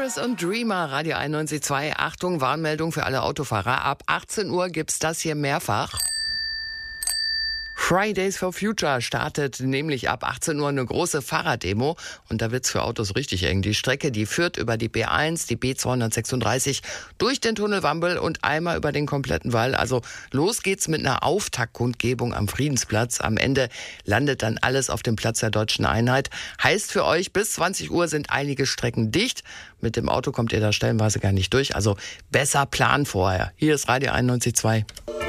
Chris und Dreamer, Radio 91.2. Achtung, Warnmeldung für alle Autofahrer. Ab 18 Uhr gibt's das hier mehrfach. Fridays for Future startet nämlich ab 18 Uhr eine große Fahrraddemo und da wird's für Autos richtig eng. Die Strecke, die führt über die B1, die B236, durch den Tunnel Wambel und einmal über den kompletten Wall. Also los geht's mit einer Auftaktkundgebung am Friedensplatz. Am Ende landet dann alles auf dem Platz der Deutschen Einheit. Heißt für euch, bis 20 Uhr sind einige Strecken dicht. Mit dem Auto kommt ihr da stellenweise gar nicht durch. Also besser planen vorher. Hier ist Radio 91.2.